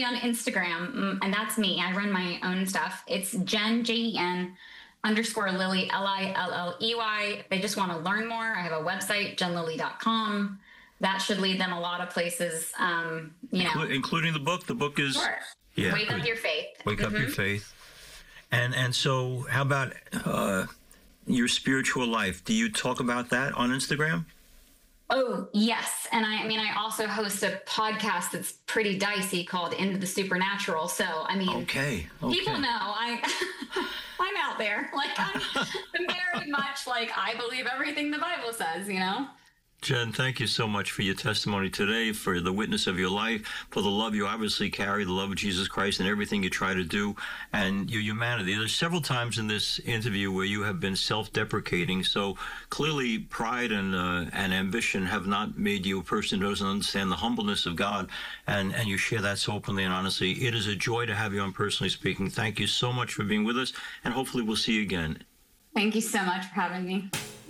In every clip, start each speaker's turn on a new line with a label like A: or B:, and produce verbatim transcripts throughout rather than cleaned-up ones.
A: on Instagram, and that's me. I run my own stuff. It's Jen, J E N, underscore Lilley, L I L L E Y. They just want to learn more. I have a website, jen lilley dot com. That should lead them a lot of places, um, you know.
B: Inclu- including the book. The book is...
A: Sure.
B: Yeah,
A: Wake
B: good.
A: Up Your Faith.
B: Wake
A: mm-hmm.
B: Up Your Faith. And and so how about uh, your spiritual life? Do you talk about that on Instagram?
A: Oh, yes. And I, I mean, I also host a podcast that's pretty dicey called Into the Supernatural. So, I mean,
B: okay, okay.
A: people know I, I'm out there. Like, I'm, I'm very much like, I believe everything the Bible says, you know?
B: Jen, thank you so much for your testimony today, for the witness of your life, for the love you obviously carry, the love of Jesus Christ and everything you try to do, and your humanity. There's several times in this interview where you have been self-deprecating, so clearly pride and uh, and ambition have not made you a person who doesn't understand the humbleness of God, and, and you share that so openly and honestly. It is a joy to have you on Personally Speaking. Thank you so much for being with us, and hopefully we'll see you again.
A: Thank you so much for having me.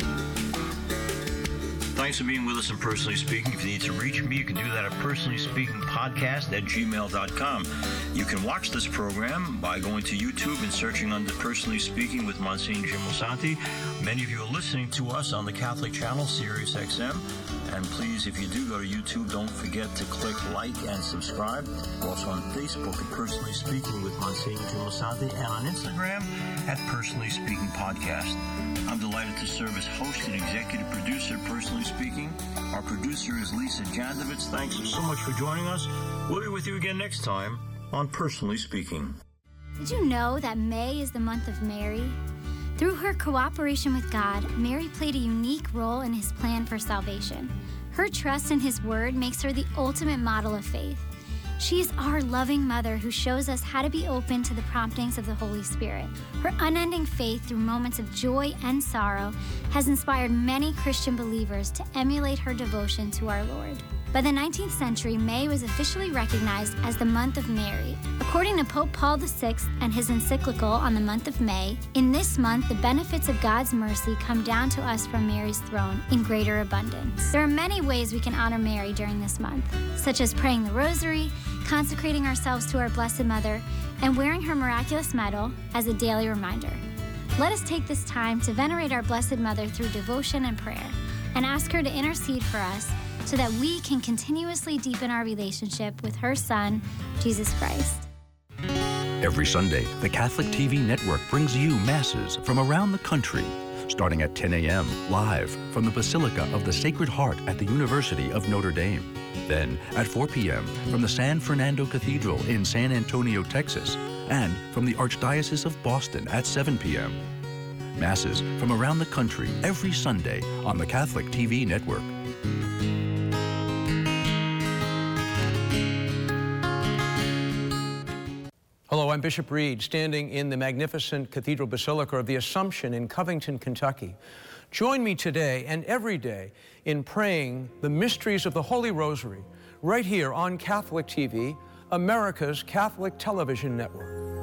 B: Thanks for being with us in Personally Speaking. If you need to reach me, you can do that at personally speaking podcast at gmail dot com. You can watch this program by going to YouTube and searching under Personally Speaking with Monsignor Jim Lisante. Many of you are listening to us on the Catholic channel, Sirius X M. And please, if you do go to YouTube, don't forget to click like and subscribe. We're also on Facebook at Personally Speaking with Monsignor Jim Lisante, and on Instagram at Personally Speaking Podcast. I'm delighted to serve as host and executive producer of Personally Speaking. Our producer is Lisa Jandovitz. Thanks so much for joining us. We'll be with you again next time on Personally Speaking.
C: Did you know that May is the month of Mary? Through her cooperation with God, Mary played a unique role in his plan for salvation. Her trust in his word makes her the ultimate model of faith. She is our loving mother who shows us how to be open to the promptings of the Holy Spirit. Her unending faith through moments of joy and sorrow has inspired many Christian believers to emulate her devotion to our Lord. By the nineteenth century, May was officially recognized as the month of Mary. According to Pope Paul the Sixth and his encyclical on the month of May, in this month, the benefits of God's mercy come down to us from Mary's throne in greater abundance. There are many ways we can honor Mary during this month, such as praying the rosary, consecrating ourselves to our Blessed Mother, and wearing her miraculous medal as a daily reminder. Let us take this time to venerate our Blessed Mother through devotion and prayer, and ask her to intercede for us so that we can continuously deepen our relationship with her Son, Jesus Christ.
D: Every Sunday, the Catholic T V network brings you masses from around the country, starting at ten a.m. live from the Basilica of the Sacred Heart at the University of Notre Dame. Then at four p.m. from the San Fernando Cathedral in San Antonio, Texas, and from the Archdiocese of Boston at seven p.m. Masses from around the country every Sunday on the Catholic T V network.
E: Hello, I'm Bishop Reed, standing in the magnificent Cathedral Basilica of the Assumption in Covington, Kentucky. Join me today and every day in praying the mysteries of the Holy Rosary right here on Catholic T V, America's Catholic television network.